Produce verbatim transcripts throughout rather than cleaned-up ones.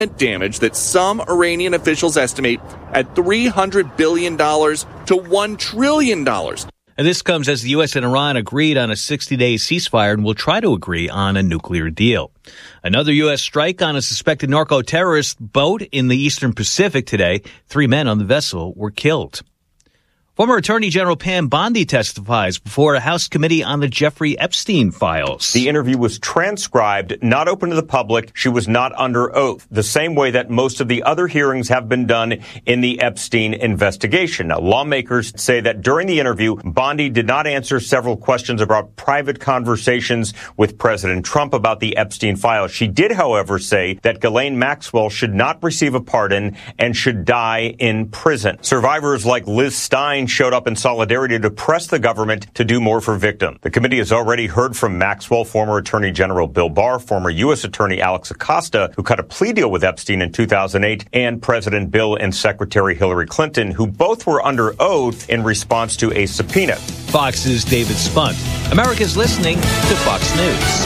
damage that some Iranian officials estimate at three hundred billion dollars to one trillion dollars. And this comes as the U S and Iran agreed on a sixty-day ceasefire and will try to agree on a nuclear deal. Another U S strike on a suspected narco-terrorist boat in the Eastern Pacific today. Three men on the vessel were killed. Former Attorney General Pam Bondi testifies before a House committee on the Jeffrey Epstein files. The interview was transcribed, not open to the public. She was not under oath, the same way that most of the other hearings have been done in the Epstein investigation. Now, lawmakers say that during the interview, Bondi did not answer several questions about private conversations with President Trump about the Epstein files. She did, however, say that Ghislaine Maxwell should not receive a pardon and should die in prison. Survivors like Liz Stein showed up in solidarity to press the government to do more for victims. The committee has already heard from Maxwell, former Attorney General Bill Barr, former U S Attorney Alex Acosta, who cut a plea deal with Epstein in two thousand eight, and President Bill and Secretary Hillary Clinton, who both were under oath in response to a subpoena. Fox's David Spunt. America's listening to Fox News.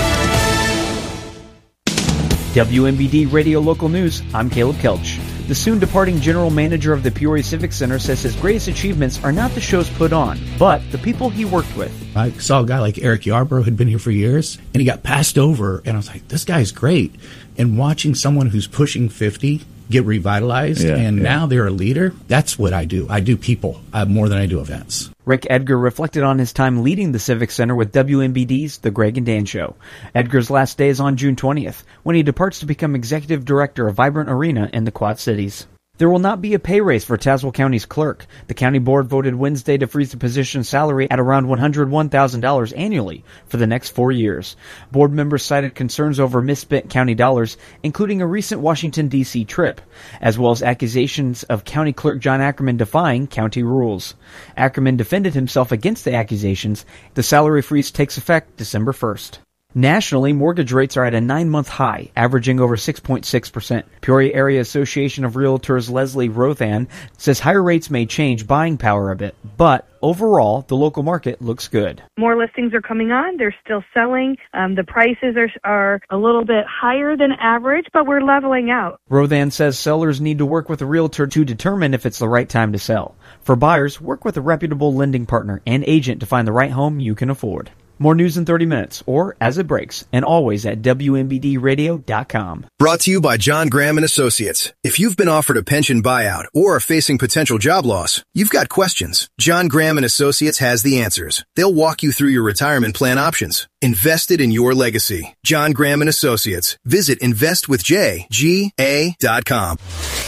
W M B D Radio Local News, I'm Caleb Kelch. The soon-departing general manager of the Peoria Civic Center says his greatest achievements are not the shows put on, but the people he worked with. I saw a guy like Eric Yarbrough who'd been here for years, and he got passed over, and I was like, this guy's great. And watching someone who's pushing fifty get revitalized, yeah, and yeah. now they're a leader, that's what I do. I do people uh, more than I do events. Rick Edgar reflected on his time leading the Civic Center with W M B D's The Greg and Dan Show. Edgar's last day is on June twentieth, when he departs to become executive director of Vibrant Arena in the Quad Cities. There will not be a pay raise for Tazewell County's clerk. The county board voted Wednesday to freeze the position's salary at around one hundred one thousand dollars annually for the next four years. Board members cited concerns over misspent county dollars, including a recent Washington, D C trip, as well as accusations of County Clerk John Ackerman defying county rules. Ackerman defended himself against the accusations. The salary freeze takes effect December first. Nationally, mortgage rates are at a nine-month high, averaging over six point six percent. Peoria Area Association of Realtors Leslie Rothan says higher rates may change buying power a bit, but overall, the local market looks good. More listings are coming on. They're still selling. Um, the prices are, are a little bit higher than average, but we're leveling out. Rothan says sellers need to work with a realtor to determine if it's the right time to sell. For buyers, work with a reputable lending partner and agent to find the right home you can afford. More news in thirty minutes, or as it breaks, and always at W M B D radio dot com. Brought to you by John Graham and Associates. If you've been offered a pension buyout or are facing potential job loss, you've got questions. John Graham and Associates has the answers. They'll walk you through your retirement plan options. Invested in your legacy. John Graham and Associates. Visit invest with j g a dot com.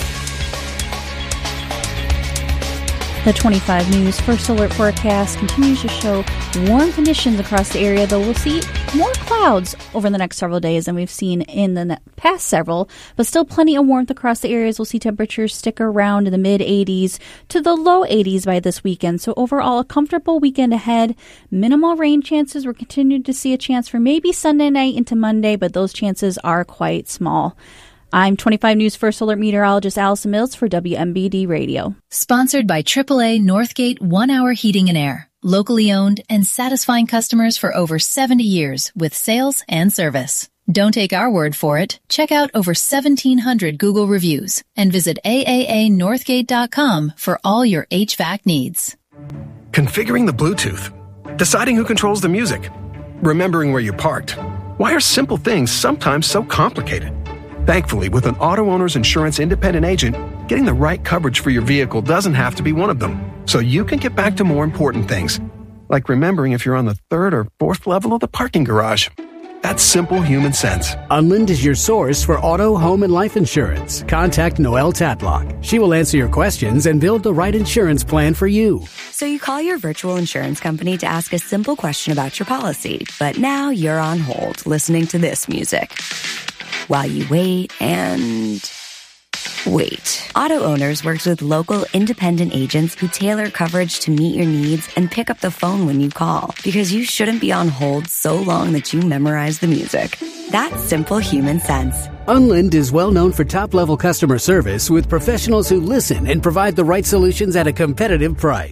The twenty-five News First Alert forecast continues to show warm conditions across the area, though we'll see more clouds over the next several days than we've seen in the past several, but still plenty of warmth across the areas. We'll see temperatures stick around in the mid eighties to the low eighties by this weekend. So overall, a comfortable weekend ahead. Minimal rain chances. We're continuing to see a chance for maybe Sunday night into Monday, but those chances are quite small. I'm twenty-five News First Alert meteorologist Allison Mills for W M B D Radio. Sponsored by triple A Northgate One Hour Heating and Air. Locally owned and satisfying customers for over seventy years with sales and service. Don't take our word for it. Check out over seventeen hundred Google reviews and visit A A A northgate dot com for all your H V A C needs. Configuring the Bluetooth. Deciding who controls the music. Remembering where you parked. Why are simple things sometimes so complicated? Thankfully, with an Auto Owners Insurance independent agent, getting the right coverage for your vehicle doesn't have to be one of them. So you can get back to more important things, like remembering if you're on the third or fourth level of the parking garage. That's simple human sense. Unlind is your source for auto, home, and life insurance. Contact Noelle Tadlock. She will answer your questions and build the right insurance plan for you. So you call your virtual insurance company to ask a simple question about your policy, but now you're on hold listening to this music. While you wait and wait. Auto Owners works with local independent agents who tailor coverage to meet your needs and pick up the phone when you call, because you shouldn't be on hold so long that you memorize the music. That's simple human sense. Unlind is well known for top-level customer service with professionals who listen and provide the right solutions at a competitive price.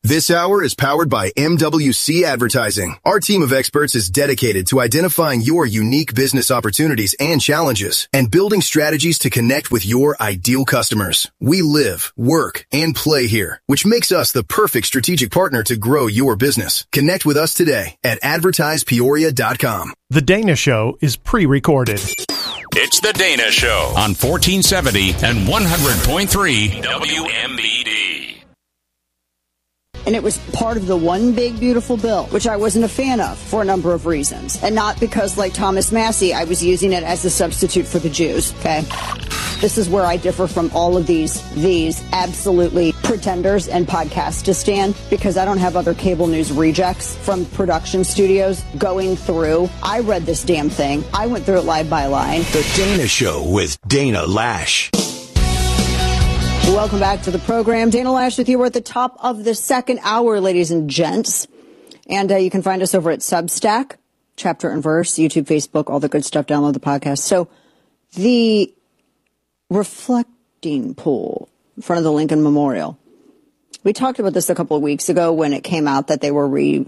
This hour is powered by M W C Advertising. Our team of experts is dedicated to identifying your unique business opportunities and challenges and building strategies to connect with your ideal customers. We live, work, and play here, which makes us the perfect strategic partner to grow your business. Connect with us today at advertise peoria dot com. The Dana Show is pre-recorded. It's The Dana Show on fourteen seventy and one hundred point three W M B D. And it was part of the one big beautiful bill, which I wasn't a fan of for a number of reasons. And not because, like Thomas Massey, I was using it as a substitute for the Jews, okay? This is where I differ from all of these, these absolutely pretenders and podcastistan, because I don't have other cable news rejects from production studios going through. I read this damn thing. I went through it line by line. The Dana Show with Dana Lash. Welcome back to the program. Dana Lash with you. We're at the top of the second hour, ladies and gents. And uh, you can find us over at Substack, Chapter and Verse, YouTube, Facebook, all the good stuff. Download the podcast. So the reflecting pool in front of the Lincoln Memorial. We talked about this a couple of weeks ago when it came out that they were re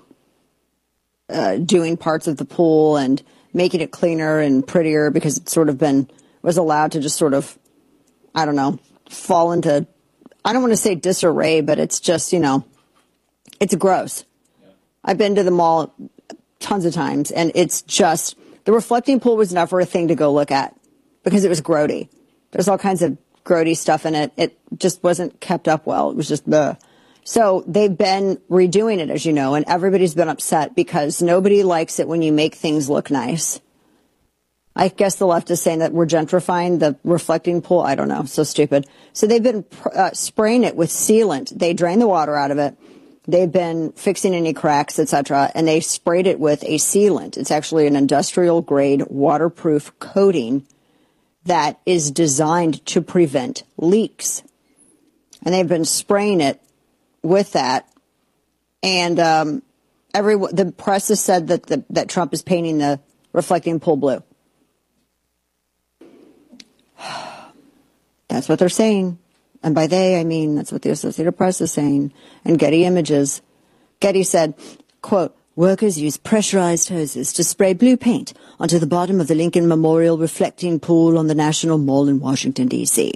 uh, doing parts of the pool and making it cleaner and prettier because it sort of been was allowed to just sort of, I don't know, fall into, I don't want to say disarray, but it's just, you know, it's gross. Yeah. I've been to the mall tons of times, and it's just, the reflecting pool was never a thing to go look at because it was grody. There's all kinds of grody stuff in it. It just wasn't kept up well. It was just bleh. So they've been redoing it, as you know, and everybody's been upset because nobody likes it when you make things look nice. I guess the left is saying that we're gentrifying the reflecting pool. I don't know. So stupid. So they've been uh, spraying it with sealant. They drain the water out of it. They've been fixing any cracks, et cetera, and they sprayed it with a sealant. It's actually an industrial-grade waterproof coating that is designed to prevent leaks. And they've been spraying it with that. And um, every the press has said that the, that Trump is painting the reflecting pool blue. That's what they're saying. And by they, I mean, that's what the Associated Press is saying. And Getty Images. Getty said, quote, workers use pressurized hoses to spray blue paint onto the bottom of the Lincoln Memorial reflecting pool on the National Mall in Washington, D C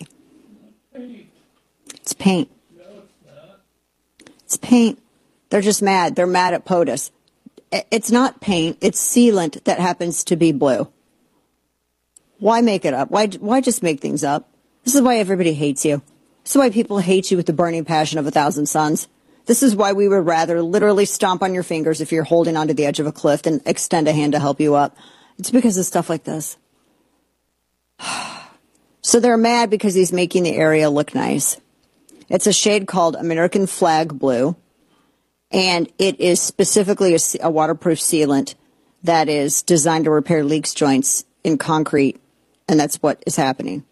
It's paint. It's paint. They're just mad. They're mad at POTUS. It's not paint. It's sealant that happens to be blue. Why make it up? Why, why just make things up? This is why everybody hates you. This is why people hate you with the burning passion of a thousand suns. This is why we would rather literally stomp on your fingers if you're holding onto the edge of a cliff than extend a hand to help you up. It's because of stuff like this. So they're mad because he's making the area look nice. It's a shade called American Flag Blue, and it is specifically a, a waterproof sealant that is designed to repair leaks joints in concrete, and that's what is happening.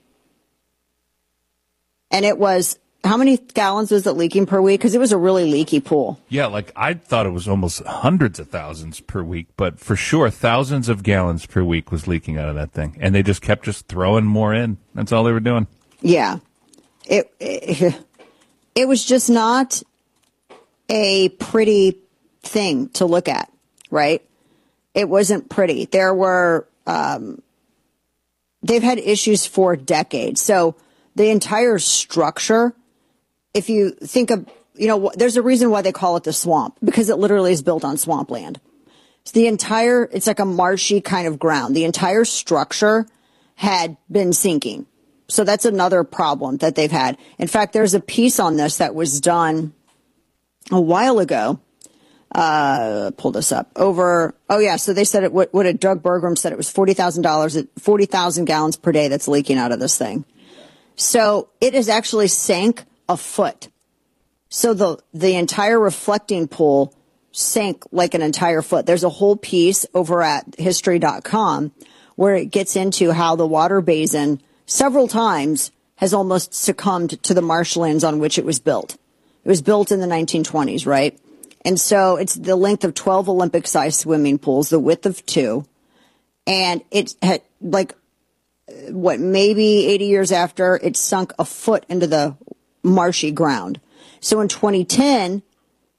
And it was, how many gallons was it leaking per week? Because it was a really leaky pool. Yeah, like I thought it was almost hundreds of thousands per week, but for sure thousands of gallons per week was leaking out of that thing. And they just kept just throwing more in. That's all they were doing. Yeah. It, it, it was just not a pretty thing to look at, right? It wasn't pretty. There were, um, they've had issues for decades. So the entire structure, if you think of, you know, there's a reason why they call it the swamp, because it literally is built on swampland. So the entire, it's like a marshy kind of ground. The entire structure had been sinking. So that's another problem that they've had. In fact, there's a piece on this that was done a while ago. Uh, pull this up over. Oh yeah. So they said it, what, what did Doug Bergram said it was forty thousand dollars at forty thousand gallons per day that's leaking out of this thing. So it has actually sank a foot. So the, the entire reflecting pool sank like an entire foot. There's a whole piece over at history dot com where it gets into how the water basin several times has almost succumbed to the marshlands on which it was built. It was built in the nineteen twenties, right? And so it's the length of twelve Olympic-sized swimming pools, the width of two. And it had, like, what, maybe eighty years after, it sunk a foot into the marshy ground. So in twenty ten,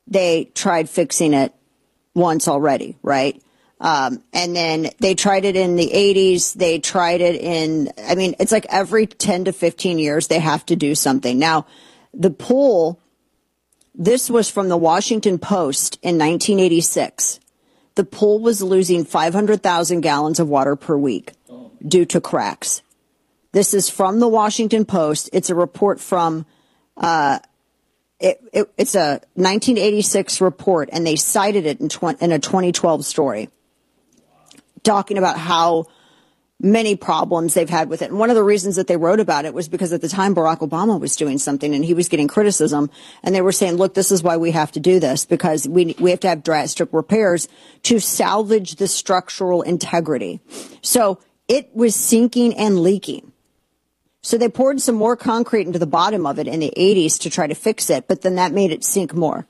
they tried fixing it once already, right? Um, and then they tried it in the eighties. They tried it in, I mean, it's like every ten to fifteen years they have to do something. Now, the pool, this was from the Washington Post in nineteen eighty-six. The pool was losing five hundred thousand gallons of water per week due to cracks. This is from the Washington Post. It's a report from, uh, it, it, it's a nineteen eighty-six report, and they cited it in, tw- in a twenty twelve story, talking about how many problems they've had with it. And one of the reasons that they wrote about it was because at the time Barack Obama was doing something and he was getting criticism, and they were saying, look, this is why we have to do this, because we we have to have drastic repairs to salvage the structural integrity. So it was sinking and leaking. So they poured some more concrete into the bottom of it in the eighties to try to fix it, but then that made it sink more.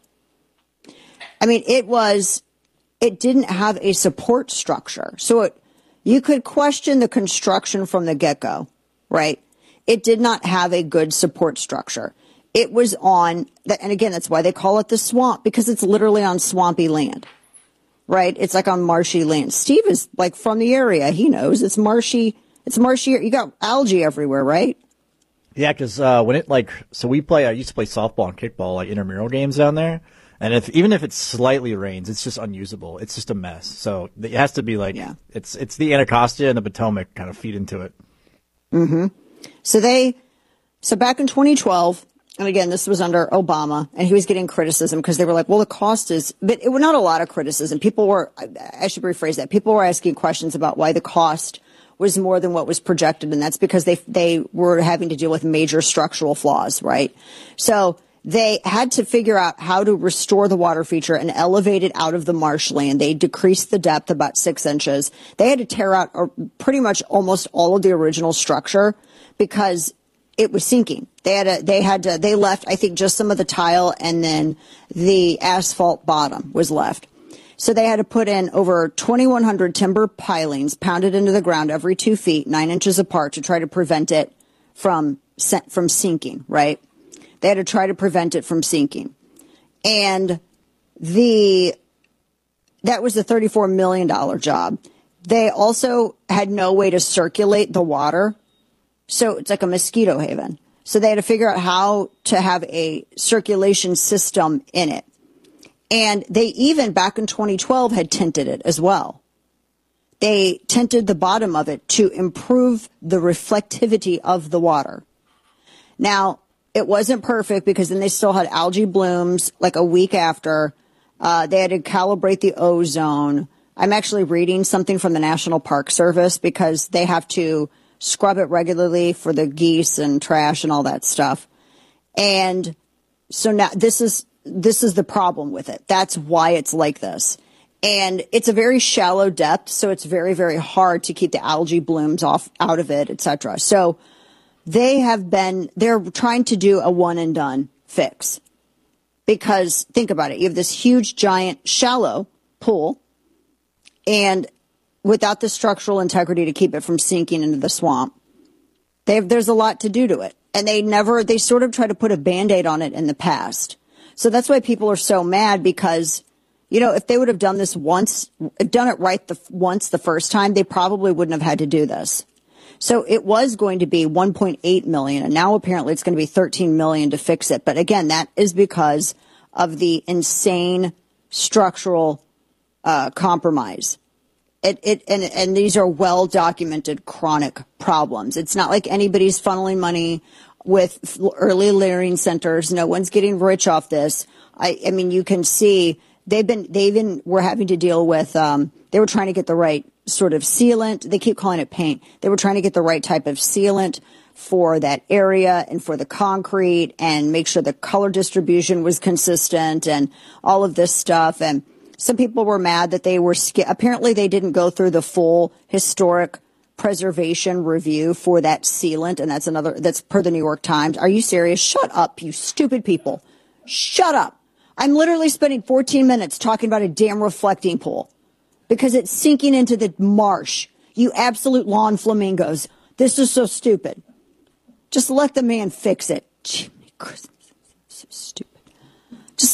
I mean, it was, it didn't have a support structure. So it, you could question the construction from the get-go, right? It did not have a good support structure. It was on, and again, that's why they call it the swamp, because it's literally on swampy land, right? It's like on marshy land. Steve is like from the area. He knows it's marshy. It's marshy. You got algae everywhere, right? Yeah, because uh, when it like, so we play, I used to play softball and kickball, like intramural games down there. And if even if it slightly rains, it's just unusable. It's just a mess. So it has to be like, yeah. it's it's the Anacostia and the Potomac kind of feed into it. Mm-hmm. So they, so back in twenty twelve, and again, this was under Obama, and he was getting criticism because they were like, well, the cost is, but it was not a lot of criticism. People were, I should rephrase that. People were asking questions about why the cost was more than what was projected, and that's because they they were having to deal with major structural flaws, right? So they had to figure out how to restore the water feature and elevate it out of the marshland. They decreased the depth about six inches. They had to tear out pretty much almost all of the original structure because it was sinking. They had to, they had to, they left, I think, just some of the tile, and then the asphalt bottom was left. So they had to put in over twenty-one hundred timber pilings pounded into the ground every two feet, nine inches apart, to try to prevent it from, from sinking, right? They had to try to prevent it from sinking. And the, that was a thirty-four million dollars job. They also had no way to circulate the water. So it's like a mosquito haven. So they had to figure out how to have a circulation system in it. And they even, back in twenty twelve, had tinted it as well. They tinted the bottom of it to improve the reflectivity of the water. Now, it wasn't perfect because then they still had algae blooms like a week after. Uh, they had to calibrate the ozone. I'm actually reading something from the National Park Service because they have to scrub it regularly for the geese and trash and all that stuff. And so now this is this is the problem with it. That's why it's like this. And it's a very shallow depth, so it's very, very hard to keep the algae blooms off out of it, et cetera. So they have been, they're trying to do a one and done fix. Because think about it. You have this huge, giant, shallow pool, and without the structural integrity to keep it from sinking into the swamp, they have, there's a lot to do to it. And they never, they sort of try to put a Band-Aid on it in the past. So that's why people are so mad, because, you know, if they would have done this once, done it right the once the first time, they probably wouldn't have had to do this. So it was going to be one point eight million, and now apparently it's going to be thirteen million to fix it. But again, that is because of the insane structural uh, compromise. It, it, and, and these are well documented chronic problems. It's not like anybody's funneling money with early layering centers. No one's getting rich off this. I, I mean, you can see they've been, they even were having to deal with, um, they were trying to get the right sort of sealant. They keep calling it paint. They were trying to get the right type of sealant for that area and for the concrete, and make sure the color distribution was consistent and all of this stuff. And some people were mad that they were, apparently they didn't go through the full historic preservation review for that sealant. And that's another, that's per the New York Times. Are you serious? Shut up, you stupid people. Shut up. I'm literally spending fourteen minutes talking about a damn reflecting pool because it's sinking into the marsh. You absolute lawn flamingos. This is so stupid. Just let the man fix it. Jiminy Christmas. So stupid. Just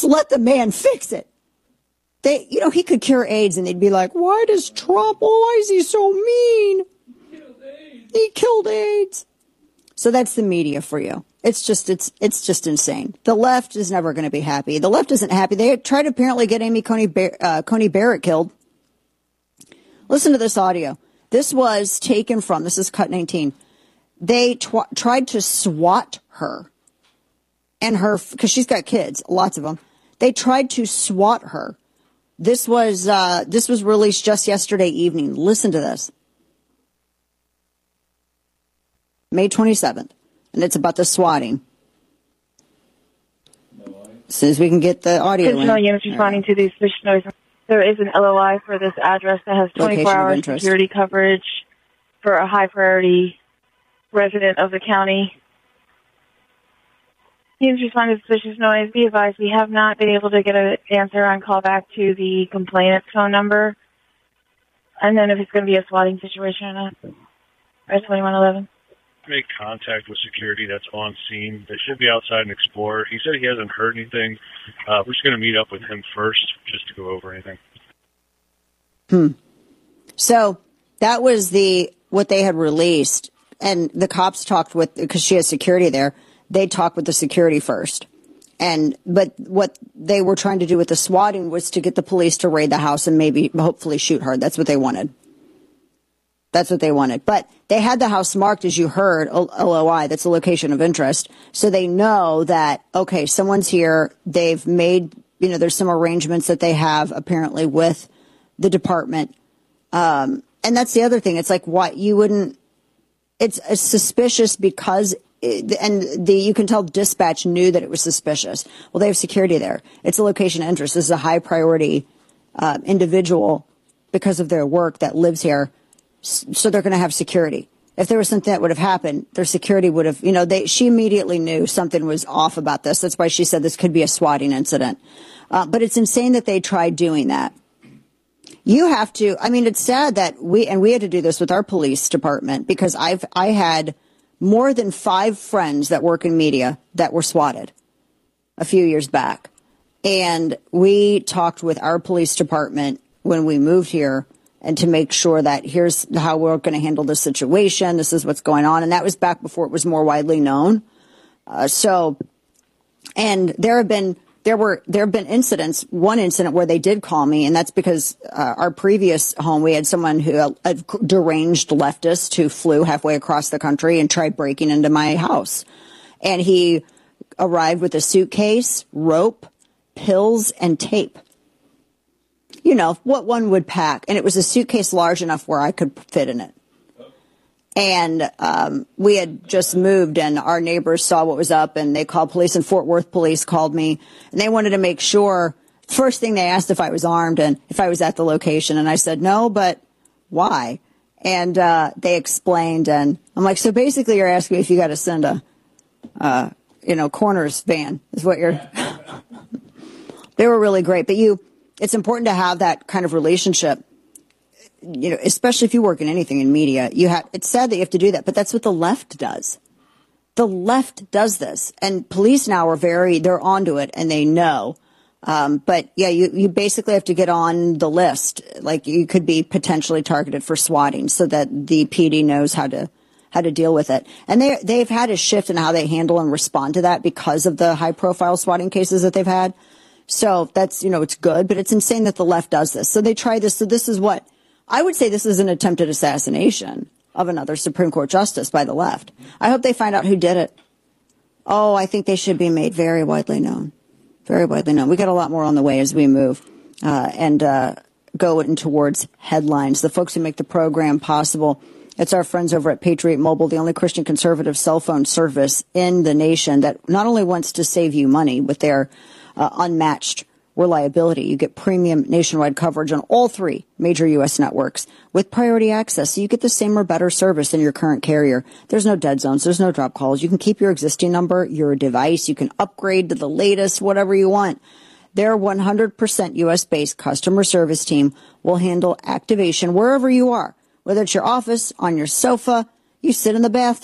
let the man fix it. They, you know, he could cure AIDS and they'd be like, why does Trump, why is he so mean? He killed AIDS. He killed AIDS. So that's the media for you. It's just, it's, it's just insane. The left is never going to be happy. The left isn't happy. They tried to apparently get Amy Coney, Bar- uh, Coney Barrett killed. Listen to this audio. This was taken from, this is cut nineteen. They tw- tried to swat her and her, because she's got kids, lots of them. They tried to swat her. This was, uh, this was released just yesterday evening. Listen to this. May twenty-seventh. And it's about the swatting. As soon as we can get the audio in. Control units responding to these suspicious noises. There is an L O I for this address that has twenty-four hour security coverage for a high priority resident of the county. Units responding to suspicious noise. Be advised, we have not been able to get an answer on callback to the complainant's phone number. And then if it's going to be a swatting situation or not. Or twenty-one eleven. Make contact with security that's on scene. They should be outside and explore. He said he hasn't heard anything. Uh, we're just going to meet up with him first just to go over anything. Hmm. So that was the what they had released, and the cops talked with, because she has security there, they talked with the security first. And but what they were trying to do with the swatting was to get the police to raid the house and maybe hopefully shoot her. That's what they wanted. That's what they wanted. But they had the house marked, as you heard, L O I. That's a location of interest. So they know that, okay, someone's here. They've made, you know, there's some arrangements that they have apparently with the department. Um, and that's the other thing. It's like, what you wouldn't, it's uh, suspicious because, it, and the, you can tell dispatch knew that it was suspicious. Well, they have security there. It's a location of interest. This is a high priority uh, individual because of their work that lives here. So they're going to have security. If there was something that would have happened, their security would have, you know, they, she immediately knew something was off about this. That's why she said this could be a swatting incident. Uh, but it's insane that they tried doing that. You have to, I mean, it's sad that we, and we had to do this with our police department because I've, I had more than five friends that work in media that were swatted a few years back. And we talked with our police department when we moved here, and to make sure that here's how we're going to handle this situation. This is what's going on. And that was back before it was more widely known. Uh, so, and there have been, there were, there have been incidents, one incident where they did call me, and that's because uh, our previous home, we had someone who, a, a deranged leftist who flew halfway across the country and tried breaking into my house. And he arrived with a suitcase, rope, pills, and tape. You know, what one would pack. And it was a suitcase large enough where I could fit in it. And um, we had just moved, and our neighbors saw what was up, and they called police, and Fort Worth police called me. And they wanted to make sure, first thing they asked if I was armed and if I was at the location. And I said, no, but why? And uh, they explained, and I'm like, so basically you're asking me if you got to send a, uh, you know, coroner's van is what you're... They were really great. But you... It's important to have that kind of relationship, you know, especially if you work in anything in media. You have, it's sad that you have to do that, but that's what the left does. The left does this, and police now are very, they're onto it and they know. Um, but yeah, you, you basically have to get on the list. Like you could be potentially targeted for swatting so that the P D knows how to, how to deal with it. And they, they've had a shift in how they handle and respond to that because of the high profile swatting cases that they've had. So that's, you know, it's good, but it's insane that the left does this. So they try this. So this is what I would say this is an attempted assassination of another Supreme Court justice by the left. I hope they find out who did it. Oh, I think they should be made very widely known, very widely known. We got a lot more on the way as we move uh, and uh, go in towards headlines. The folks who make the program possible. It's our friends over at Patriot Mobile, the only Christian conservative cell phone service in the nation that not only wants to save you money with their Uh, unmatched reliability. You get premium nationwide coverage on all three major U S networks with priority access. So you get the same or better service than your current carrier. There's no dead zones. There's no drop calls. You can keep your existing number, your device. You can upgrade to the latest, whatever you want. Their one hundred percent U S-based customer service team will handle activation wherever you are, whether it's your office, on your sofa, you sit in the bathtub.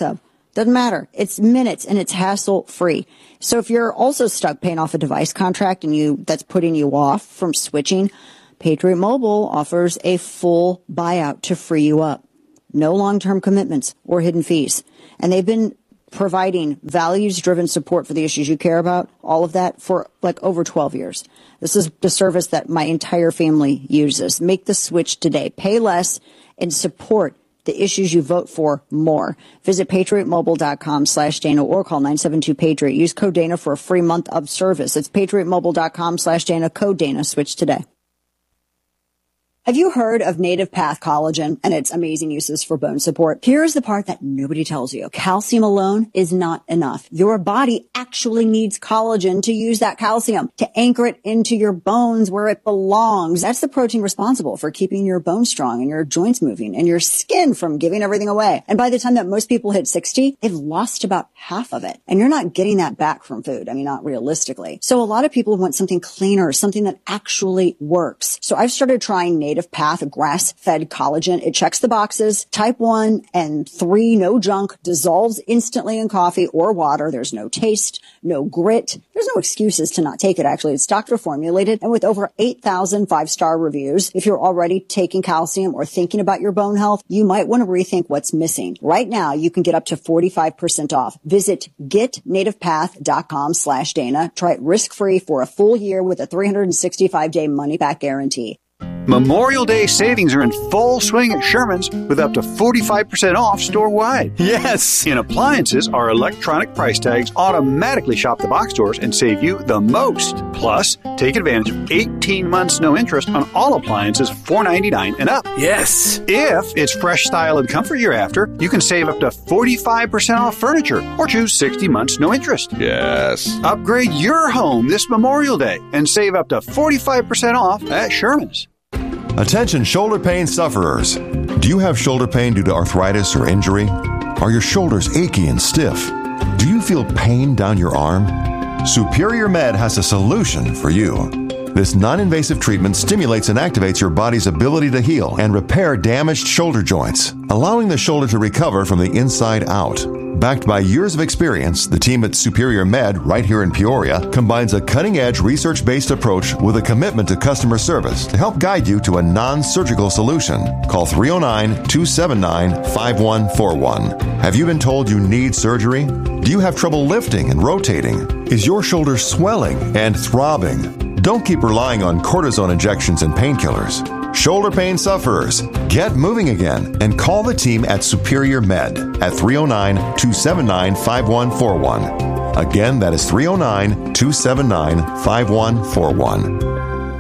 Doesn't matter. It's minutes and it's hassle free. So if you're also stuck paying off a device contract and you that's putting you off from switching, Patriot Mobile offers a full buyout to free you up. No long-term commitments or hidden fees. And they've been providing values-driven support for the issues you care about, all of that for like over twelve years. This is the service that my entire family uses. Make the switch today. Pay less and support the issues you vote for more. Visit patriotmobile.com slash Dana or call nine seven two Patriot. Use code Dana for a free month of service. It's patriotmobile.com slash Dana, code Dana. Switch today. Have you heard of Native Path Collagen and its amazing uses for bone support? Here's the part that nobody tells you. Calcium alone is not enough. Your body actually needs collagen to use that calcium, to anchor it into your bones where it belongs. That's the protein responsible for keeping your bones strong and your joints moving and your skin from giving everything away. And by the time that most people hit sixty, they've lost about half of it. And you're not getting that back from food. I mean, not realistically. So a lot of people want something cleaner, something that actually works. So I've started trying Native Native Path grass-fed collagen. It checks the boxes. Type one and three, no junk, dissolves instantly in coffee or water. There's no taste, no grit. There's no excuses to not take it, actually. It's doctor formulated and with over eight thousand five-star reviews. If you're already taking calcium or thinking about your bone health, you might want to rethink what's missing. Right now, you can get up to forty-five percent off. Visit getnativepath.com slash Dana. Try it risk-free for a full year with a three hundred sixty-five day money-back guarantee. Memorial Day savings are in full swing at Sherman's with up to forty-five percent off store-wide. Yes! In appliances, our electronic price tags automatically shop the box stores and save you the most. Plus, take advantage of eighteen months no interest on all appliances four ninety-nine and up. Yes! If it's fresh style and comfort you're after, you can save up to forty-five percent off furniture or choose sixty months no interest. Yes. Upgrade your home this Memorial Day and save up to forty-five percent off at Sherman's. Attention shoulder pain sufferers. Do you have shoulder pain due to arthritis or injury? Are your shoulders achy and stiff? Do you feel pain down your arm? Superior Med has a solution for you. This non-invasive treatment stimulates and activates your body's ability to heal and repair damaged shoulder joints, allowing the shoulder to recover from the inside out. Backed by years of experience, the team at Superior Med, right here in Peoria, combines a cutting-edge research-based approach with a commitment to customer service to help guide you to a non-surgical solution. Call three oh nine, two seven nine, five one four one. Have you been told you need surgery? Do you have trouble lifting and rotating? Is your shoulder swelling and throbbing? Don't keep relying on cortisone injections and painkillers. Shoulder pain sufferers, get moving again and call the team at Superior Med at three oh nine, two seven nine, five one four one. Again, that is three oh nine, two seven nine, five one four one.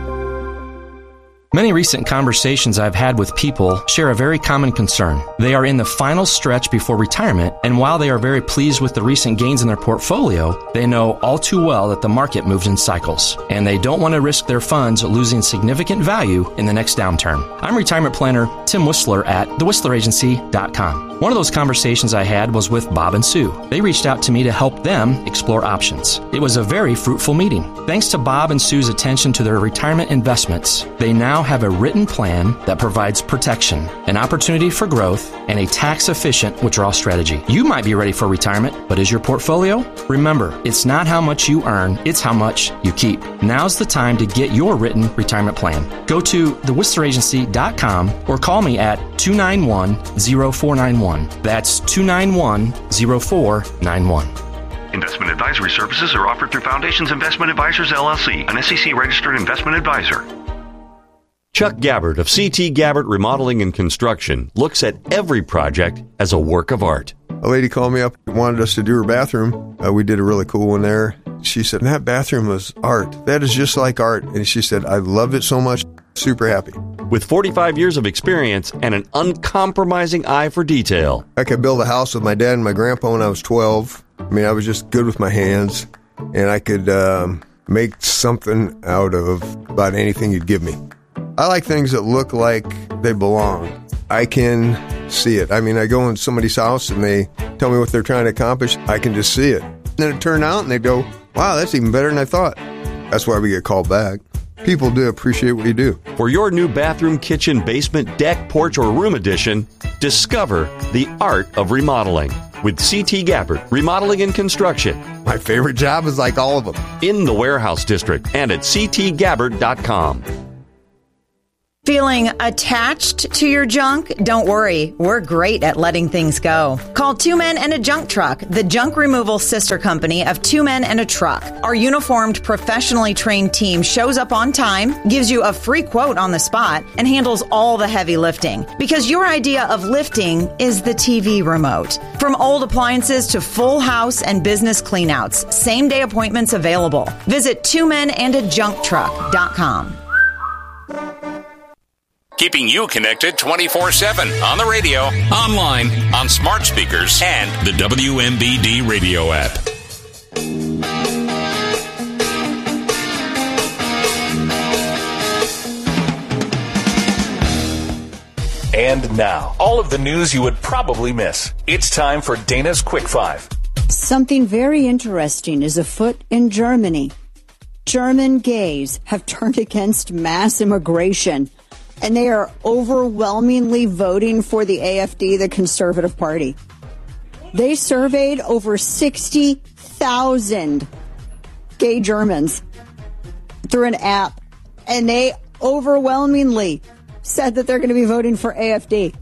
Many recent conversations I've had with people share a very common concern. They are in the final stretch before retirement, and while they are very pleased with the recent gains in their portfolio, they know all too well that the market moves in cycles, and they don't want to risk their funds losing significant value in the next downturn. I'm retirement planner Tim Whistler at the whistler agency dot com. One of those conversations I had was with Bob and Sue. They reached out to me to help them explore options. It was a very fruitful meeting. Thanks to Bob and Sue's attention to their retirement investments, they now have a written plan that provides protection, an opportunity for growth, and a tax-efficient withdrawal strategy. You might be ready for retirement, but is your portfolio? Remember, it's not how much you earn, it's how much you keep. Now's the time to get your written retirement plan. Go to the whistler agency dot com or call me at two nine one, zero four nine one. That's two nine one, zero four nine one. Investment advisory services are offered through Foundations Investment Advisors, L L C, an S E C-registered investment advisor. Chuck Gabbard of C T Gabbard Remodeling and Construction looks at every project as a work of art. A lady called me up and wanted us to do her bathroom. Uh, we did a really cool one there. She said, that bathroom was art. That is just like art. And she said, I loved it so much. Super happy. With forty-five years of experience and an uncompromising eye for detail. I could build a house with my dad and my grandpa when I was twelve. I mean, I was just good with my hands. And I could um, make something out of about anything you'd give me. I like things that look like they belong. I can see it. I mean, I go in somebody's house and they tell me what they're trying to accomplish. I can just see it. And then it turned out and they go, wow, that's even better than I thought. That's why we get called back. People do appreciate what you do. For your new bathroom, kitchen, basement, deck, porch, or room addition, discover the art of remodeling. with C T Gabbard Remodeling and Construction. My favorite job is like all of them. In the Warehouse District and at c t gabbard dot com. Feeling attached to your junk? Don't worry, we're great at letting things go. Call Two Men and a Junk Truck, the junk removal sister company of Two Men and a Truck. Our uniformed, professionally trained team shows up on time, gives you a free quote on the spot, and handles all the heavy lifting. Because your idea of lifting is the T V remote. From old appliances to full house and business cleanouts, same day appointments available. Visit two men and a junk truck dot com. Keeping you connected twenty-four seven on the radio, online, on smart speakers, and the W M B D radio app. And now, all of the news you would probably miss. It's time for Dana's Quick Five. Something very interesting is afoot in Germany. German gays have turned against mass immigration, and they are overwhelmingly voting for the A F D, the Conservative Party. They surveyed over sixty thousand gay Germans through an app, and they overwhelmingly said that they're going to be voting for A F D.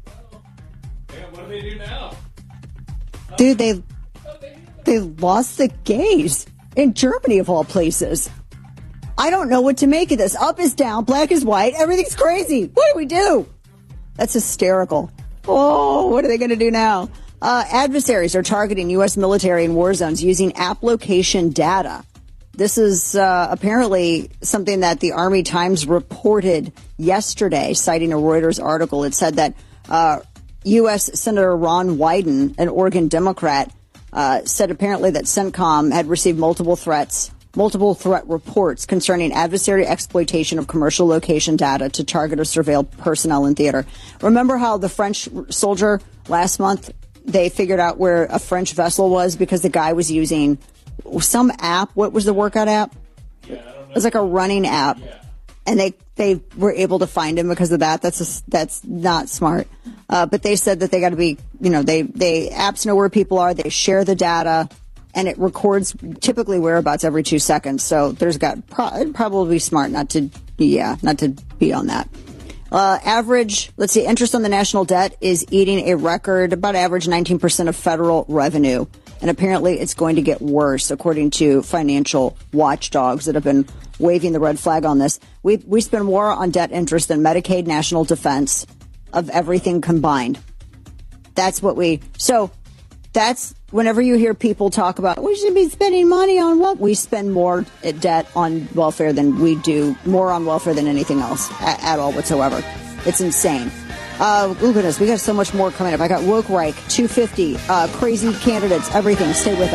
Yeah, what do they do now? Dude, they, they lost the gays in Germany, of all places. I don't know what to make of this. Up is down, black is white, everything's crazy. What do we do? That's hysterical. Oh, what are they going to do now? Uh, adversaries are targeting U S military in war zones using app location data. This is uh, apparently something that the Army Times reported yesterday, citing a Reuters article. It said that uh, U S Senator Ron Wyden, an Oregon Democrat, uh, said apparently that CENTCOM had received multiple threats multiple threat reports concerning adversary exploitation of commercial location data to target or surveil personnel in theater. Remember how the French soldier last month, they figured out where a French vessel was because the guy was using some app. What was the workout app? Yeah, I don't know. It was like a running app. Yeah. And they, they were able to find him because of that. That's a, that's not smart. Uh, but they said that they got to be, you know, they, they apps know where people are. They share the data. And it records typically whereabouts every two seconds. So there's got pro- it'd probably be smart not to, yeah, not to be on that. Uh, average, let's see, interest on the national debt is eating a record, about average nineteen percent of federal revenue. And apparently it's going to get worse, according to financial watchdogs that have been waving the red flag on this. We, we spend more on debt interest than Medicaid, national defense, of everything combined. That's what we, so that's, whenever you hear people talk about, we should be spending money on what? We spend more debt on welfare than we do, more on welfare than anything else at, at all whatsoever. It's insane. Uh, oh goodness, we got so much more coming up. I got Woke Reich, two fifty, uh, crazy candidates, everything. Stay with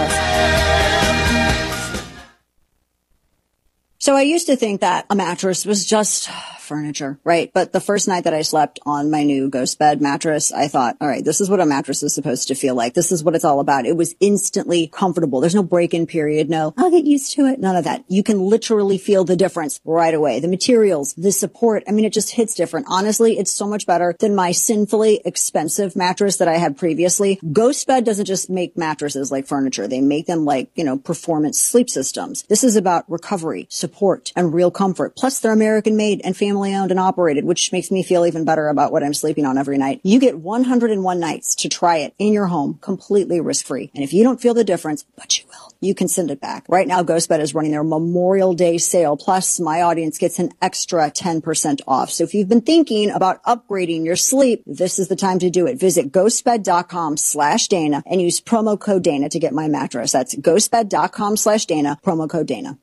us. So I used to think that a mattress was just furniture, right? But the first night that I slept on my new Ghost Bed mattress, I thought, all right, this is what a mattress is supposed to feel like. This is what it's all about. It was instantly comfortable. There's no break-in period. No, I'll get used to it. None of that. You can literally feel the difference right away. The materials, the support. I mean, it just hits different. Honestly, it's so much better than my sinfully expensive mattress that I had previously. Ghost Bed doesn't just make mattresses like furniture. They make them like, you know, performance sleep systems. This is about recovery, support, and real comfort. Plus, they're American made and family owned and operated, which makes me feel even better about what I'm sleeping on every night. You get one hundred one nights to try it in your home, completely risk-free. And if you don't feel the difference, but you will, you can send it back. Right now, GhostBed is running their Memorial Day sale. Plus, my audience gets an extra ten percent off. So if you've been thinking about upgrading your sleep, this is the time to do it. Visit ghostbed.com slash Dana and use promo code Dana to get my mattress. That's ghostbed.com slash Dana, promo code Dana.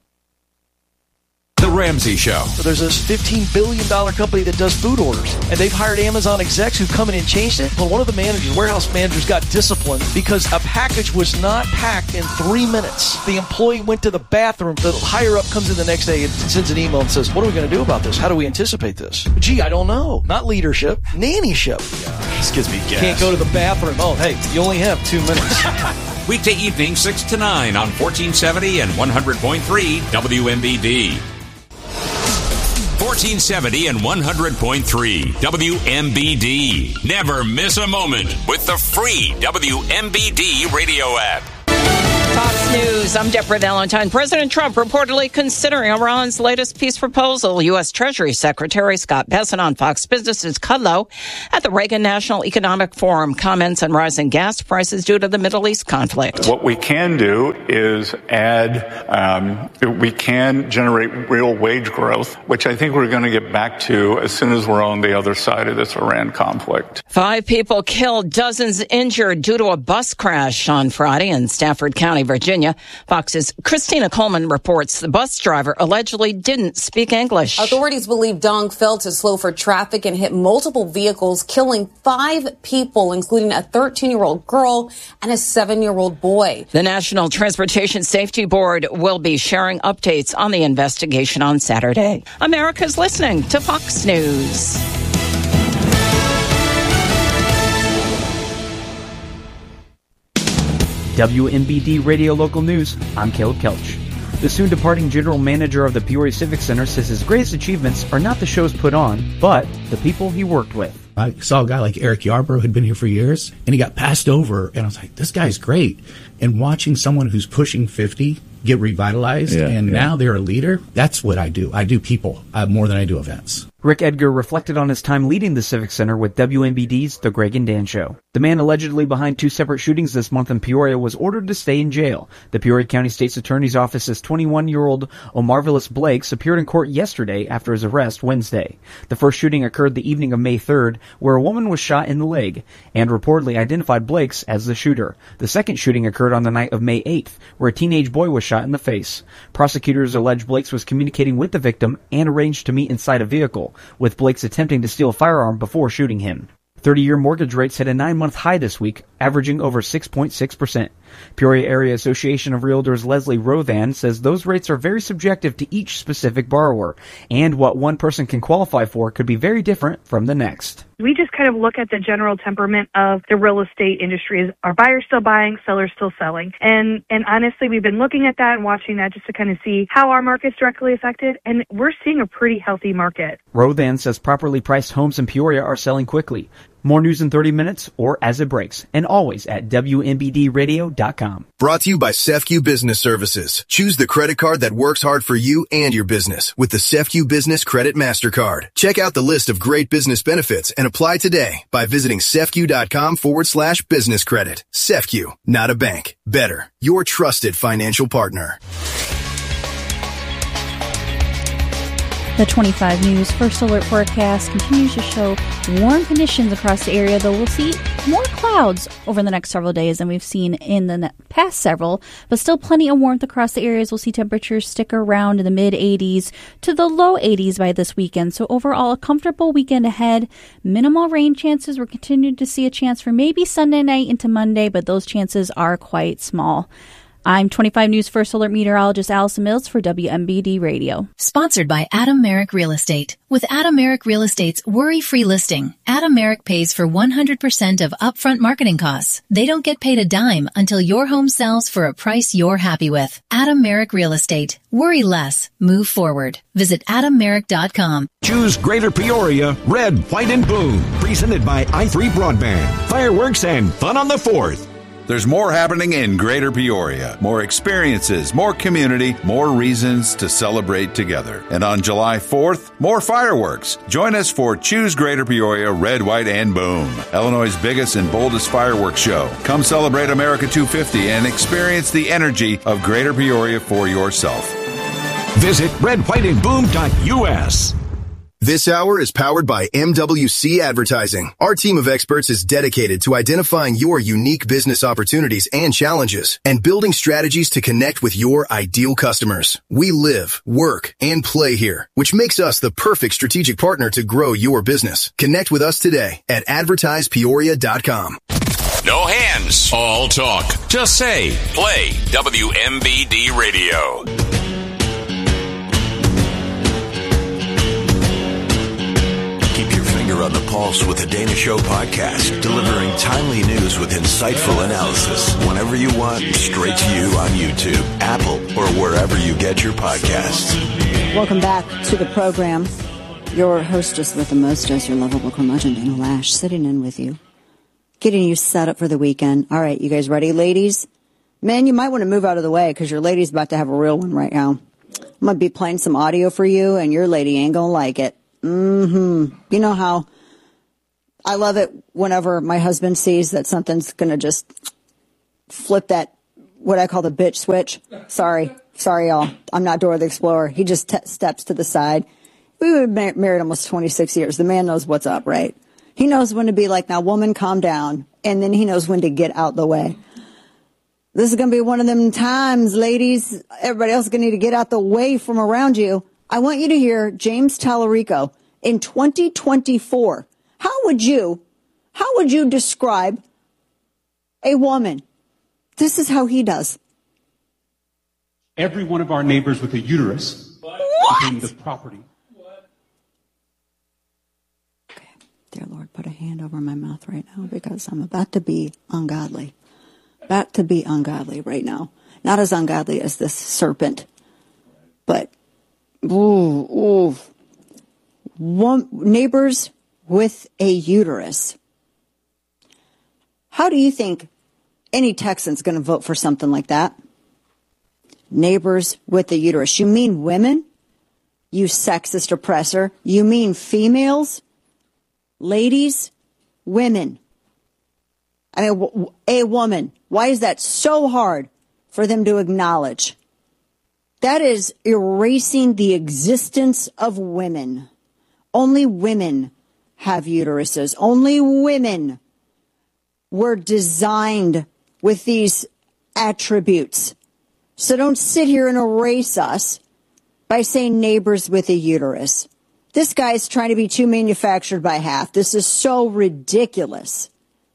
The Ramsey Show. So there's this fifteen billion dollars company that does food orders, and they've hired Amazon execs who've come in and changed it. Well, one of the managers, warehouse managers, got disciplined because a package was not packed in three minutes. The employee went to the bathroom. The higher up comes in the next day and sends an email and says, what are we going to do about this? How do we anticipate this? Gee, I don't know. Not leadership, nannyship. Yeah, this gives me gas. Can't go to the bathroom. Oh, hey, you only have two minutes. Weekday evening, six to nine on fourteen seventy and one hundred point three W M B D. fourteen seventy and one hundred point three W M B D. Never miss a moment with the free W M B D radio app. Fox News, I'm Deborah Valentine. President Trump reportedly considering Iran's latest peace proposal. U S. Treasury Secretary Scott Bessent on Fox Business's Kudlow at the Reagan National Economic Forum comments on rising gas prices due to the Middle East conflict. What we can do is add, um, we can generate real wage growth, which I think we're going to get back to as soon as we're on the other side of this Iran conflict. Five people killed, dozens injured due to a bus crash on Friday in Stafford County, Virginia. Fox's Christina Coleman reports the bus driver allegedly didn't speak English. Authorities believe Dong failed to slow for traffic and hit multiple vehicles, killing five people, including a thirteen-year-old girl and a seven-year-old boy. The National Transportation Safety Board will be sharing updates on the investigation on Saturday. America's listening to Fox News. W M B D Radio Local News, I'm Caleb Kelch. The soon-departing general manager of the Peoria Civic Center says his greatest achievements are not the shows put on, but the people he worked with. I saw a guy like Eric Yarbrough who'd been here for years, and he got passed over, and I was like, this guy's great. And watching someone who's pushing fifty get revitalized, Yeah, and yeah. now they're a leader, that's what I do. I do people uh, more than I do events. Rick Edgar reflected on his time leading the Civic Center with W M B D's The Greg and Dan Show. The man allegedly behind two separate shootings this month in Peoria was ordered to stay in jail. The Peoria County State's Attorney's Office says twenty-one-year-old Omarvelous Blakes appeared in court yesterday after his arrest Wednesday. The first shooting occurred the evening of May third, where a woman was shot in the leg, and reportedly identified Blakes as the shooter. The second shooting occurred on the night of May eighth, where a teenage boy was shot in the face. Prosecutors allege Blakes was communicating with the victim and arranged to meet inside a vehicle, with Blakes attempting to steal a firearm before shooting him. thirty-year mortgage rates hit a nine-month high this week, averaging over six point six percent. Peoria Area Association of Realtors Leslie Rothan says those rates are very subjective to each specific borrower, and what one person can qualify for could be very different from the next. We just kind of look at the general temperament of the real estate industry. Is are buyers still buying, sellers still selling? And and honestly, we've been looking at that and watching that just to kind of see how our market's directly affected, and we're seeing a pretty healthy market. Rothan says properly priced homes in Peoria are selling quickly. More news in thirty minutes or as it breaks, and always at W M B D radio dot com. Brought to you by Sefcu Business Services. Choose the credit card that works hard for you and your business with the Sefcu Business Credit MasterCard. Check out the list of great business benefits and apply today by visiting sefcu.com forward slash business credit. Sefcu, not a bank. Better, your trusted financial partner. The twenty-five News First Alert forecast continues to show warm conditions across the area, though we'll see more clouds over the next several days than we've seen in the past several, but still plenty of warmth across the areas. We'll see temperatures stick around in the mid eighties to the low eighties by this weekend. So overall, a comfortable weekend ahead. Minimal rain chances. We're continuing to see a chance for maybe Sunday night into Monday, but those chances are quite small. I'm twenty-five News First Alert meteorologist Allison Mills for W M B D Radio. Sponsored by Adam Merrick Real Estate. With Adam Merrick Real Estate's worry-free listing, Adam Merrick pays for one hundred percent of upfront marketing costs. They don't get paid a dime until your home sells for a price you're happy with. Adam Merrick Real Estate. Worry less. Move forward. Visit adam merrick dot com. Choose Greater Peoria, Red, White, and Blue. Presented by i three Broadband. Fireworks and fun on the fourth. There's more happening in Greater Peoria. More experiences, more community, more reasons to celebrate together. And on July fourth, more fireworks. Join us for Choose Greater Peoria, Red, White, and Boom, Illinois' biggest and boldest fireworks show. Come celebrate America two fifty and experience the energy of Greater Peoria for yourself. Visit red white and boom dot U S. This hour is powered by M W C Advertising. Our team of experts is dedicated to identifying your unique business opportunities and challenges and building strategies to connect with your ideal customers. We live, work, and play here, which makes us the perfect strategic partner to grow your business. Connect with us today at advertise peoria dot com. No hands, all talk. Just say, play W M B D Radio. On the pulse with the Dana Show podcast, delivering timely news with insightful analysis whenever you want, straight to you on YouTube, Apple, or wherever you get your podcasts. Welcome back to the program. Your hostess with the mostest, your lovable curmudgeon, Dana Lash, sitting in with you, getting you set up for the weekend. All right, you guys ready, ladies? Man, you might want to move out of the way because your lady's about to have a real one right now. I'm going to be playing some audio for you, and your lady ain't going to like it. Mm-hmm. You know how I love it whenever my husband sees that something's going to just flip that, what I call the bitch switch. Sorry. Sorry, y'all. I'm not Dora the Explorer. He just t- steps to the side. We were mar- married almost twenty-six years. The man knows what's up, right? He knows when to be like, now, woman, calm down. And then he knows when to get out the way. This is going to be one of them times, ladies. Everybody else is going to need to get out the way from around you. I want you to hear James Tallarico in twenty twenty-four. How would you, how would you describe a woman? This is how he does. Every one of our neighbors with a uterus became the property. Okay, dear Lord, put a hand over my mouth right now because I'm about to be ungodly. About to be ungodly right now. Not as ungodly as this serpent, but ooh, ooh. One, neighbors with a uterus. How do you think any Texan's going to vote for something like that? Neighbors with a uterus. You mean women? You sexist oppressor. You mean females? Ladies? Women. I mean, a woman. Why is that so hard for them to acknowledge? That is erasing the existence of women. Only women have uteruses. Only women were designed with these attributes. So don't sit here and erase us by saying neighbors with a uterus. This guy's trying to be too manufactured by half. This is so ridiculous.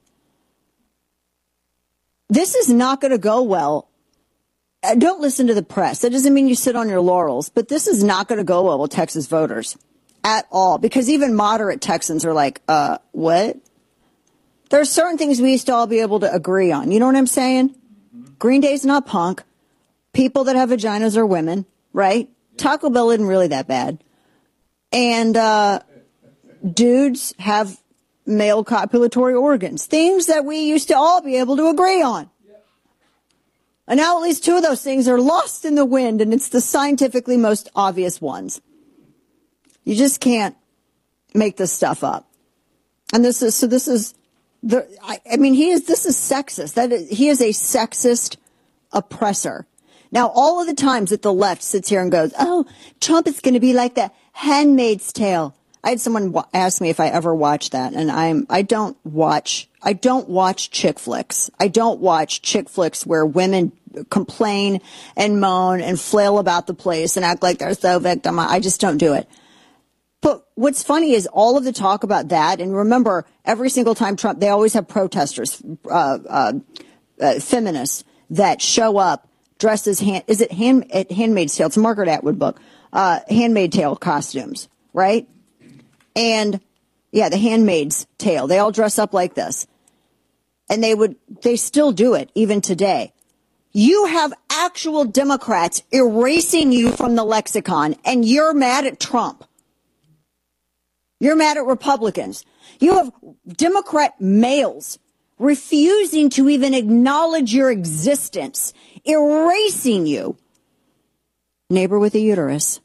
This is not going to go well. Don't listen to the press. That doesn't mean you sit on your laurels, but this is not going to go well with Texas voters at all, because even moderate Texans are like, uh, what? There are certain things we used to all be able to agree on. You know what I'm saying? Green Day's not punk. People that have vaginas are women, right? Taco Bell isn't really that bad. And uh, dudes have male copulatory organs. Things that we used to all be able to agree on. And now at least two of those things are lost in the wind, and it's the scientifically most obvious ones. You just can't make this stuff up. And this is, so this is, the. I, I mean, he is, this is sexist. That is, he is a sexist oppressor. Now, all of the times that the left sits here and goes, oh, Trump is going to be like the Handmaid's Tale. I had someone w- ask me if I ever watched that, and I'm, I don't watch, I don't watch chick flicks. I don't watch chick flicks where women complain and moan and flail about the place and act like they're so victim. I just don't do it. But what's funny is all of the talk about that, and remember, every single time Trump, they always have protesters, uh, uh, uh, feminists that show up dressed as, hand, is it hand, Handmaid's Tale? It's a Margaret Atwood book, uh, Handmaid's Tale costumes, right? And yeah, the Handmaid's Tale, they all dress up like this. And they would, they still do it even today. You have actual Democrats erasing you from the lexicon, and you're mad at Trump. You're mad at Republicans. You have Democrat males refusing to even acknowledge your existence, erasing you. Neighbor with a uterus.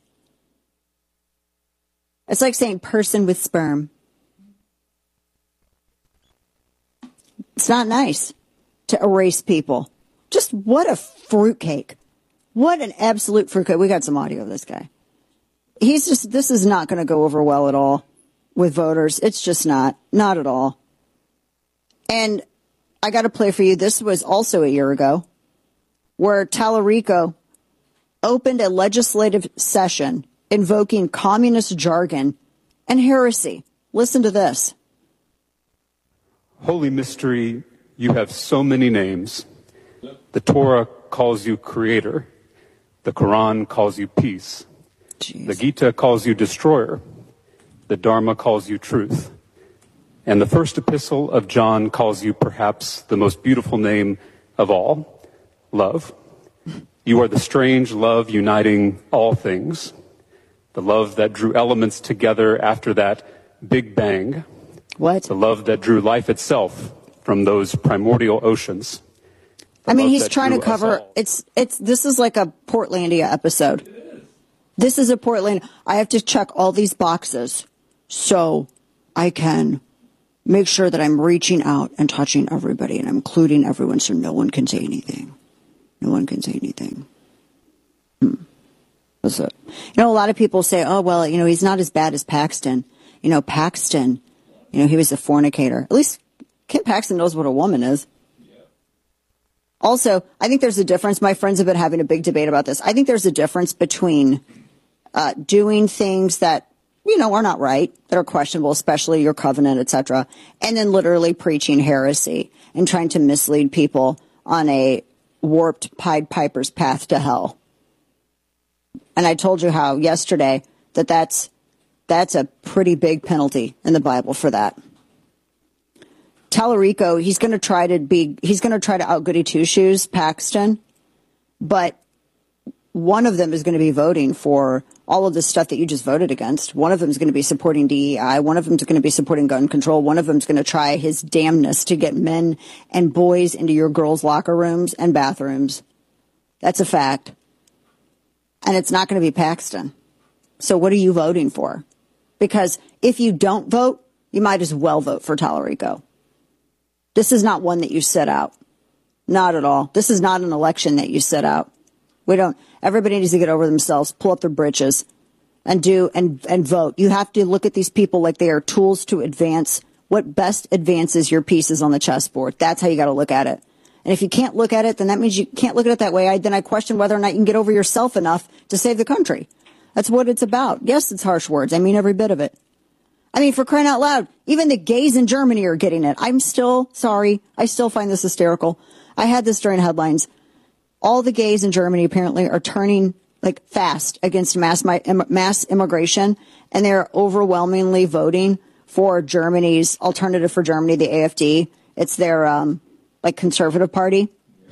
It's like saying person with sperm. It's not nice to erase people. Just what a fruitcake. What an absolute fruitcake. We got some audio of this guy. He's just, this is not going to go over well at all with voters. It's just not. Not at all. And I got to play for you. This was also a year ago where Tallarico opened a legislative session invoking communist jargon and heresy. Listen to this. Holy mystery, you have so many names. The Torah calls you creator. The Quran calls you peace. Jeez. The Gita calls you destroyer. The Dharma calls you truth. And the first epistle of John calls you perhaps the most beautiful name of all, love. You are the strange love uniting all things. The love that drew elements together after that Big Bang. What? The love that drew life itself from those primordial oceans. The I mean, love he's that trying to drew us cover, all. it's, it's, this is like a Portlandia episode. This is a Portland. I have to check all these boxes so I can make sure that I'm reaching out and touching everybody and I'm including everyone so no one can say anything. No one can say anything. Hmm. That's it. You know, a lot of people say, oh, well, you know, he's not as bad as Paxton. You know, Paxton, you know, he was a fornicator. At least Kent Paxton knows what a woman is. Also, I think there's a difference. My friends have been having a big debate about this. I think there's a difference between uh, doing things that, you know, are not right, that are questionable, especially your covenant, et cetera, and then literally preaching heresy and trying to mislead people on a warped Pied Piper's path to hell. And I told you how yesterday that that's, that's a pretty big penalty in the Bible for that. Tallarico, he's going to try to be, he's going to try to out goody two shoes Paxton, but one of them is going to be voting for all of the stuff that you just voted against. One of them is going to be supporting D E I. One of them is going to be supporting gun control. One of them is going to try his damnness to get men and boys into your girls' locker rooms and bathrooms. That's a fact. And it's not going to be Paxton. So what are you voting for? Because if you don't vote, you might as well vote for Tallarico. This is not one that you sit out. Not at all. This is not an election that you sit out. We don't. Everybody needs to get over themselves, pull up their britches, and do and and vote. You have to look at these people like they are tools to advance what best advances your pieces on the chessboard. That's how you got to look at it. And if you can't look at it, then that means you can't look at it that way. I, then I question whether or not you can get over yourself enough to save the country. That's what it's about. Yes, it's harsh words. I mean every bit of it. I mean, for crying out loud, even the gays in Germany are getting it. I'm still sorry. I still find this hysterical. I had this during headlines. All the gays in Germany apparently are turning like fast against mass mass immigration, and they're overwhelmingly voting for Germany's Alternative for Germany, the A F D. It's their um, like conservative party.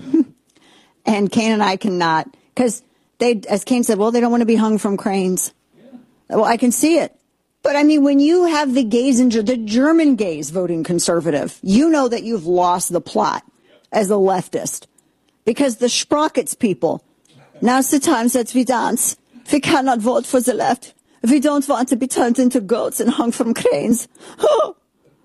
And Kane and I cannot, because they, as Kane said, well, they don't want to be hung from cranes. Yeah. Well, I can see it. But I mean, when you have the gays in the German gays voting conservative, you know that you've lost the plot as a leftist. Because the Sprockets people, now's the time that we dance. We cannot vote for the left. We don't want to be turned into goats and hung from cranes. Oh.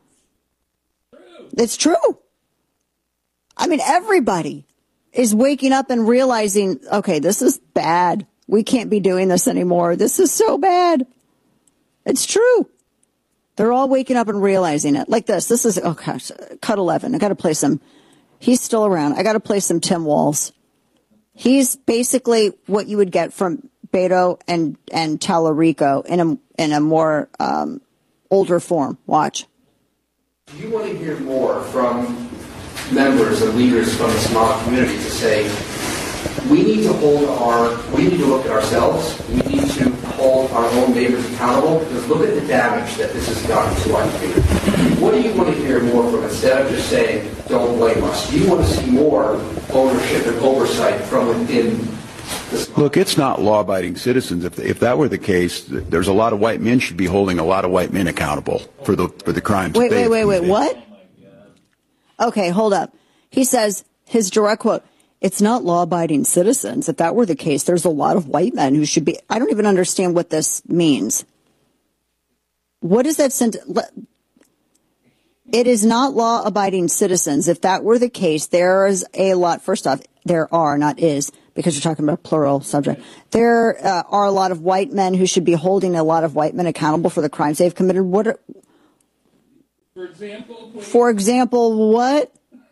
It's true. I mean, everybody is waking up and realizing, okay, this is bad. We can't be doing this anymore. This is so bad. It's true. They're all waking up and realizing it. Like this. This is, oh gosh, cut eleven. I got to play some. He's still around. I got to play some Tim Walz. He's basically what you would get from Beto and, and Tallarico in a, in a more um, older form. Watch. Do you want to hear more from members and leaders from the Somali community to say, we need to hold our, we need to look at ourselves, we need to hold our own neighbors accountable, because look at the damage that this has done to our community. What do you want to hear more from, instead of just saying, don't blame us? Do you want to see more ownership and oversight from within the Somali? Look, it's not law-abiding citizens. If, if that were the case, there's a lot of white men should be holding a lot of white men accountable for the, for the crimes. Wait, wait, wait, wait, what? Okay, hold up. He says, his direct quote, it's not law-abiding citizens. If that were the case, there's a lot of white men who should be. I don't even understand what this means. What is that sentence? It is not law-abiding citizens. If that were the case, there is a lot. First off, there are, not is, because you're talking about a plural subject. There uh, are a lot of white men who should be holding a lot of white men accountable for the crimes they've committed. What? Are, for example, please. For example, what?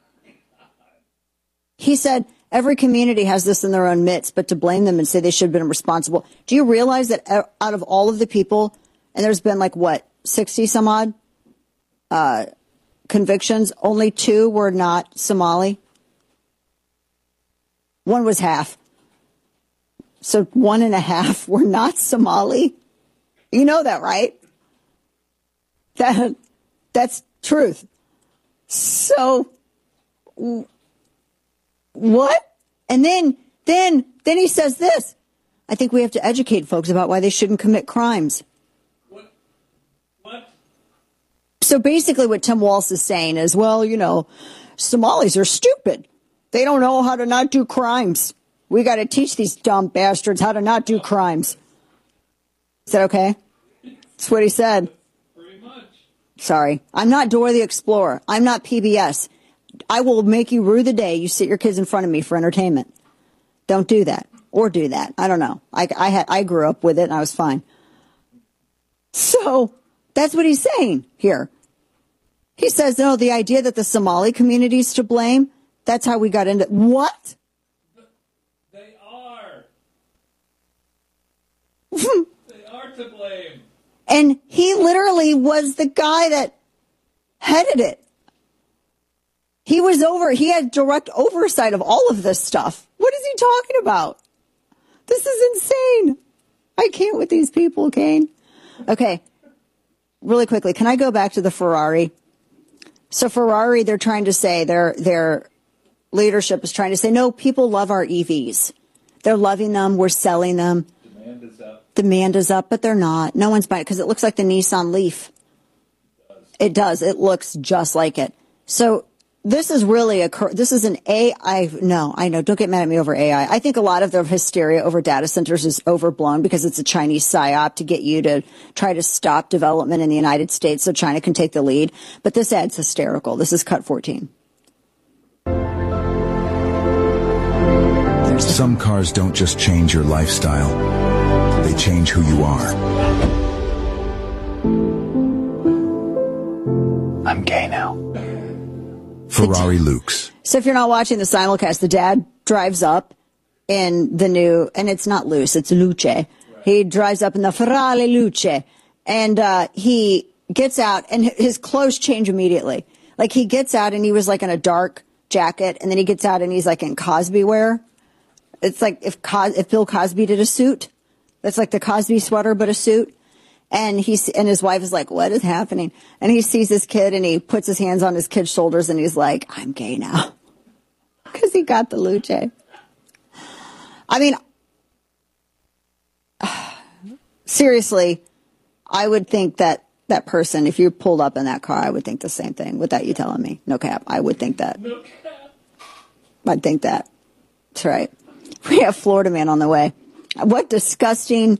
He said, every community has this in their own midst, but to blame them and say they should have been responsible. Do you realize that out of all of the people, and there's been like, what, sixty some odd uh, convictions, only two were not Somali? One was half. So one and a half were not Somali? You know that, right? That That's truth. So... What? And then, then, then he says this. I think we have to educate folks about why they shouldn't commit crimes. What? What? So basically what Tim Walz is saying is, well, you know, Somalis are stupid. They don't know how to not do crimes. We got to teach these dumb bastards how to not do crimes. Is that okay? That's what he said. Pretty much. Sorry. I'm not Dora the Explorer. I'm not P B S. I will make you rue the day you sit your kids in front of me for entertainment. Don't do that. Or do that. I don't know. I, I, had, I grew up with it and I was fine. So that's what he's saying here. He says, no, the idea that the Somali community is to blame, that's how we got into... What? They are. They are to blame. And he literally was the guy that headed it. He was over, he had direct oversight of all of this stuff. What is he talking about? This is insane. I can't with these people, Kane. Okay, really quickly, can I go back to the Ferrari? So Ferrari, they're trying to say, their their leadership is trying to say, no, people love our E Vs. They're loving them, we're selling them. Demand is up. Demand is up, but they're not. No one's buying it because it looks like the Nissan Leaf. It does. It looks just like it. So this is really a, this is an A I, no, I know, don't get mad at me over A I. I think a lot of the hysteria over data centers is overblown because it's a Chinese psyop to get you to try to stop development in the United States so China can take the lead. But this ad's hysterical. This is cut fourteen. Some cars don't just change your lifestyle, they change who you are. I'm gay now. Ferrari Luxe. So if you're not watching the simulcast, the dad drives up in the new, and it's not Luce, it's Luce. Right. He drives up in the Ferrari Luce, and uh, he gets out, and his clothes change immediately. Like, he gets out, and he was, like, in a dark jacket, and then he gets out, and he's, like, in Cosby wear. It's like if, Cos- if Bill Cosby did a suit. That's like the Cosby sweater, but a suit. And he's, and his wife is like, what is happening? And he sees this kid and he puts his hands on his kid's shoulders and he's like, I'm gay now. Cause he got the Luce. I mean, seriously, I would think that that person, if you pulled up in that car, I would think the same thing without you telling me. No cap. I would think that. No cap. I'd think that. That's right. We have Florida Man on the way. What disgusting,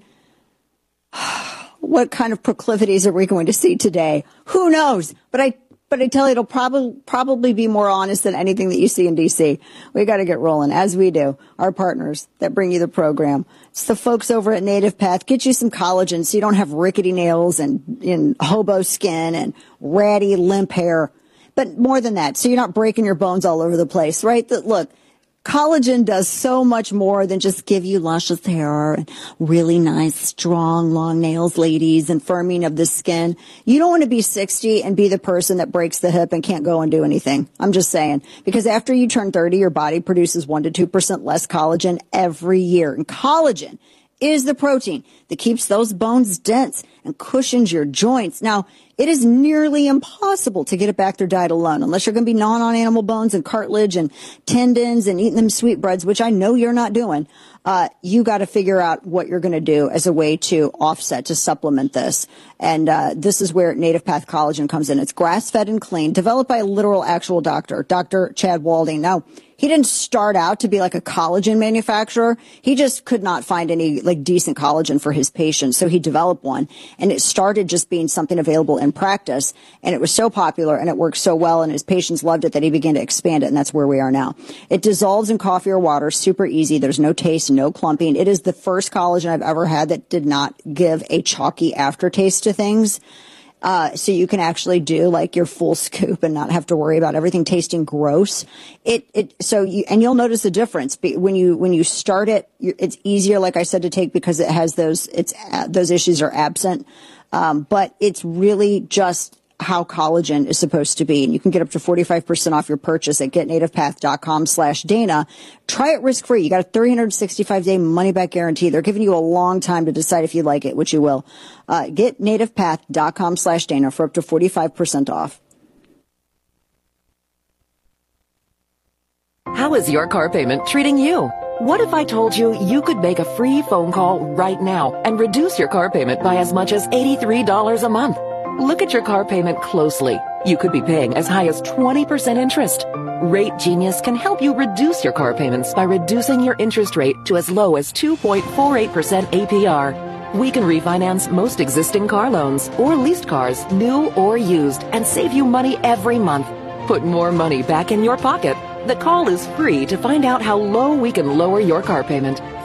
what kind of proclivities are we going to see today? Who knows? But I, but I tell you, it'll probably, probably be more honest than anything that you see in D C. We got to get rolling, as we do, our partners that bring you the program. It's the folks over at Native Path. Get you some collagen so you don't have rickety nails and, and hobo skin and ratty, limp hair. But more than that, so you're not breaking your bones all over the place, right? That, look, collagen does so much more than just give you luscious hair and really nice, strong, long nails, ladies, and firming of the skin. You don't want to be sixty and be the person that breaks the hip and can't go and do anything. I'm just saying. Because after you turn thirty, your body produces one to two percent less collagen every year. And collagen is the protein that keeps those bones dense and cushions your joints. Now, it is nearly impossible to get it back through diet alone, unless you're going to be gnawing on animal bones and cartilage and tendons and eating them sweetbreads, which I know you're not doing. Uh, you got to figure out what you're going to do as a way to offset, to supplement this. And uh, this is where Native Path Collagen comes in. It's grass-fed and clean, developed by a literal actual doctor, Doctor Chad Walding. Now, he didn't start out to be like a collagen manufacturer. He just could not find any like decent collagen for his patients. So he developed one, and it started just being something available in practice. And it was so popular and it worked so well, and his patients loved it that he began to expand it. And that's where we are now. It dissolves in coffee or water, super easy. There's no taste, no clumping. It is the first collagen I've ever had that did not give a chalky aftertaste to things. Uh, so you can actually do like your full scoop and not have to worry about everything tasting gross. It, it, so you, and you'll notice the difference when you, when you start it, it's easier, like I said, to take because it has those, it's, uh, those issues are absent. Um, but it's really just how collagen is supposed to be. And you can get up to forty-five percent off your purchase at getnativepath.com slash Dana. Try it risk-free. You got a three hundred sixty-five day money-back guarantee. They're giving you a long time to decide if you like it, which you will. Uh, getnativepath.com slash Dana for up to forty-five percent off. How is your car payment treating you? What if I told you you could make a free phone call right now and reduce your car payment by as much as eighty-three dollars a month? Look at your car payment closely. You could be paying as high as twenty percent interest. Rate Genius can help you reduce your car payments by reducing your interest rate to as low as two point four eight percent A P R. We can refinance most existing car loans or leased cars, new or used, and save you money every month. Put more money back in your pocket. The call is free to find out how low we can lower your car payment.